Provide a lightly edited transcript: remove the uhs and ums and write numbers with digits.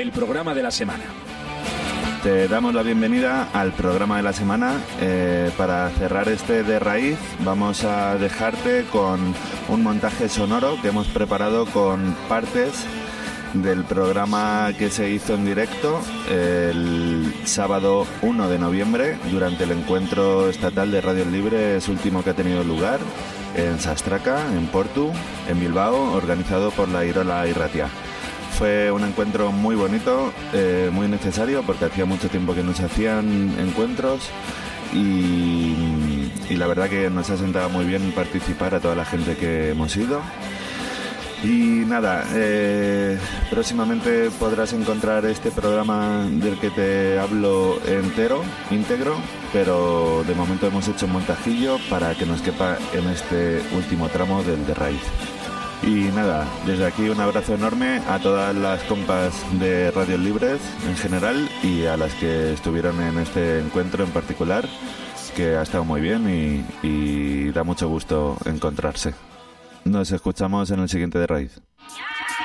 el programa de la semana. Te damos la bienvenida al programa de la semana. Para cerrar este de raíz vamos a dejarte con un montaje sonoro que hemos preparado con partes del programa que se hizo en directo el sábado 1 de noviembre durante el encuentro estatal de Radios Libres último que ha tenido lugar en Sastraca, en Portu, en Bilbao, organizado por la Irola Irratia. Fue un encuentro muy bonito, muy necesario, porque hacía mucho tiempo que no se hacían encuentros y la verdad que nos ha sentado muy bien participar a toda la gente que hemos ido. Y nada, próximamente podrás encontrar este programa del que te hablo íntegro, pero de momento hemos hecho un montajillo para que nos quepa en este último tramo del de raíz. Y nada, desde aquí un abrazo enorme a todas las compas de Radios Libres en general y a las que estuvieron en este encuentro en particular, que ha estado muy bien y da mucho gusto encontrarse. Nos escuchamos en el siguiente de raíz.